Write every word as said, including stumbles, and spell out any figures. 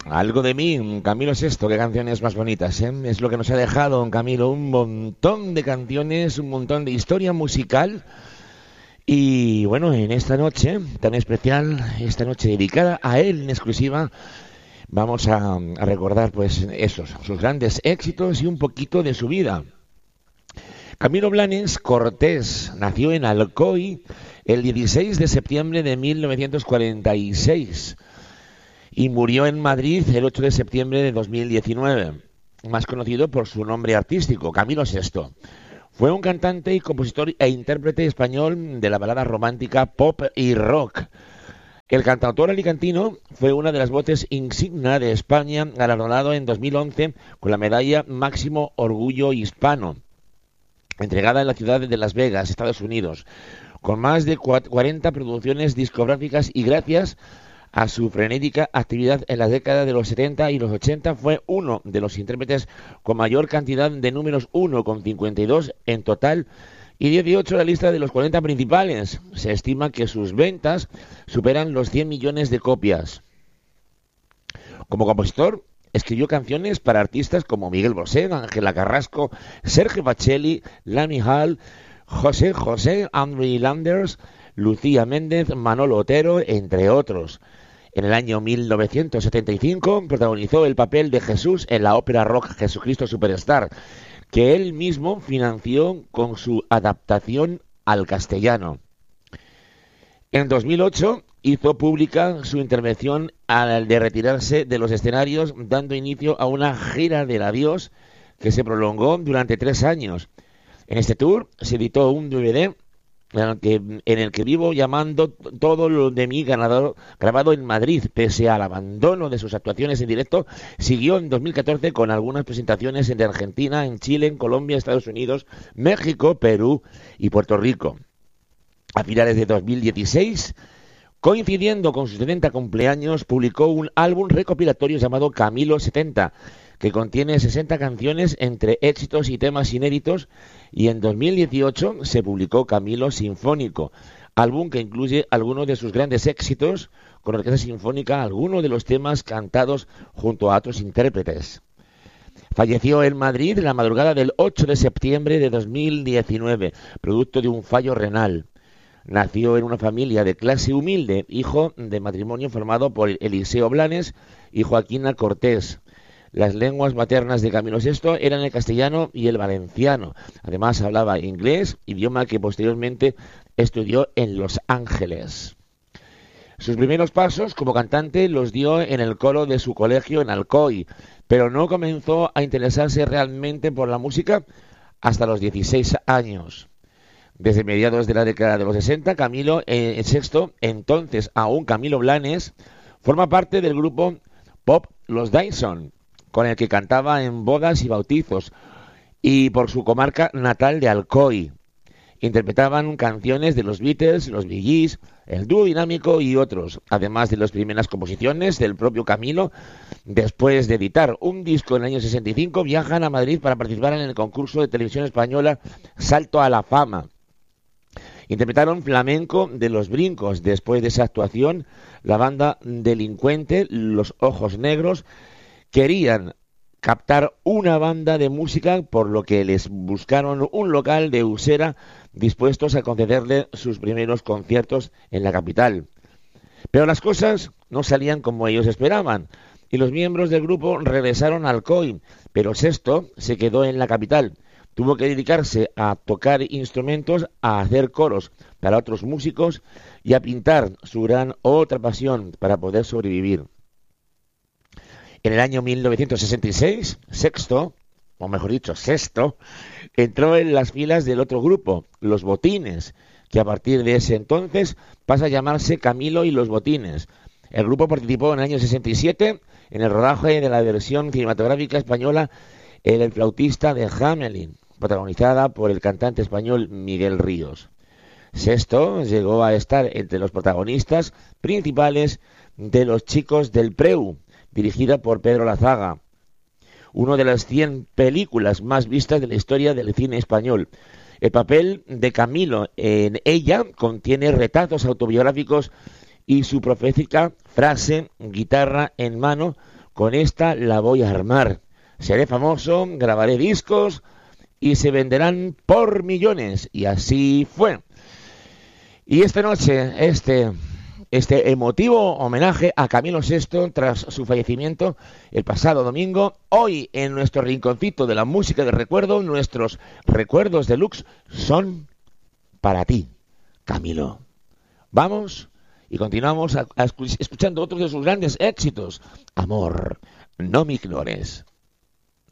Algo de mí, Camilo Sesto, qué canciones más bonitas, ¿eh? Es lo que nos ha dejado, Camilo, un montón de canciones, un montón de historia musical. Y bueno, en esta noche tan especial, esta noche dedicada a él en exclusiva, vamos a, a recordar pues esos, sus grandes éxitos y un poquito de su vida. Camilo Blanes Cortés nació en Alcoy el dieciséis de septiembre de mil novecientos cuarenta y seis y murió en Madrid el ocho de septiembre de dos mil diecinueve, más conocido por su nombre artístico, Camilo Sesto. Fue un cantante y compositor e intérprete español de la balada romántica, pop y rock. El cantautor alicantino fue una de las voces insignia de España, galardonado en dos mil once con la medalla Máximo Orgullo Hispano, entregada en la ciudad de Las Vegas, Estados Unidos, con más de cuarenta producciones discográficas, y gracias a su frenética actividad en la década de los setenta y los ochenta fue uno de los intérpretes con mayor cantidad de números uno, con cincuenta y dos en total, y dieciocho en la lista de los cuarenta principales. Se estima que sus ventas superan los cien millones de copias. Como compositor, escribió canciones para artistas como Miguel Bosé, Ángela Carrasco, Sergio Facelli, Lani Hall, José José, Andrew Landers, Lucía Méndez, Manolo Otero, entre otros. En el año mil novecientos setenta y cinco protagonizó el papel de Jesús en la ópera rock Jesucristo Superstar, que él mismo financió con su adaptación al castellano. En dos mil ocho hizo pública su intervención al de retirarse de los escenarios, dando inicio a una gira del adiós que se prolongó durante tres años. En este tour se editó un D V D en el que, en el que vivo llamando todo lo de mí ganador, grabado en Madrid. Pese al abandono de sus actuaciones en directo, siguió en dos mil catorce con algunas presentaciones en Argentina, en Chile, en Colombia, Estados Unidos, México, Perú y Puerto Rico. A finales de dos mil dieciséis, coincidiendo con sus setenta cumpleaños, publicó un álbum recopilatorio llamado Camilo setenta, que contiene sesenta canciones entre éxitos y temas inéditos, y en dos mil dieciocho se publicó Camilo Sinfónico, álbum que incluye algunos de sus grandes éxitos con orquesta sinfónica, algunos de los temas cantados junto a otros intérpretes. Falleció en Madrid la madrugada del ocho de septiembre de dos mil diecinueve, producto de un fallo renal. Nació en una familia de clase humilde, hijo de matrimonio formado por Eliseo Blanes y Joaquina Cortés. Las lenguas maternas de Camilo Sesto eran el castellano y el valenciano. Además hablaba inglés, idioma que posteriormente estudió en Los Ángeles. Sus primeros pasos como cantante los dio en el coro de su colegio en Alcoy, pero no comenzó a interesarse realmente por la música hasta los dieciséis años. Desde mediados de la década de los sesenta, Camilo eh, Sesto, entonces aún Camilo Blanes, forma parte del grupo pop Los Dyson, con el que cantaba en bodas y bautizos, y por su comarca natal de Alcoy. Interpretaban canciones de los Beatles, los Bee Gees, el dúo dinámico y otros, además de las primeras composiciones del propio Camilo. Después de editar un disco en el año sesenta y cinco, viajan a Madrid para participar en el concurso de televisión española Salto a la Fama. Interpretaron Flamenco de los Brincos. Después de esa actuación, la banda Delincuente, Los Ojos Negros, querían captar una banda de música, por lo que les buscaron un local de Usera dispuestos a concederle sus primeros conciertos en la capital. Pero las cosas no salían como ellos esperaban, y los miembros del grupo regresaron a Alcoy, pero Sesto se quedó en la capital. Tuvo que dedicarse a tocar instrumentos, a hacer coros para otros músicos y a pintar, su gran otra pasión, para poder sobrevivir. En el año mil novecientos sesenta y seis, Sexto, o mejor dicho, Sesto, entró en las filas del otro grupo, Los Botines, que a partir de ese entonces pasa a llamarse Camilo y los Botines. El grupo participó en el año sesenta y siete en el rodaje de la versión cinematográfica española El flautista de Hamelin, protagonizada por el cantante español Miguel Ríos. Sesto llegó a estar entre los protagonistas principales de Los Chicos del Preu, dirigida por Pedro Lazaga, una de las cien películas más vistas de la historia del cine español. El papel de Camilo en ella contiene retazos autobiográficos y su profética frase, guitarra en mano, con esta la voy a armar. Seré famoso, grabaré discos y se venderán por millones. Y así fue. Y esta noche, este, este emotivo homenaje a Camilo sexto tras su fallecimiento el pasado domingo. Hoy, en nuestro rinconcito de la música de recuerdo, nuestros recuerdos deluxe son para ti, Camilo. Vamos y continuamos a, a escuchando otros de sus grandes éxitos. Amor, no me ignores.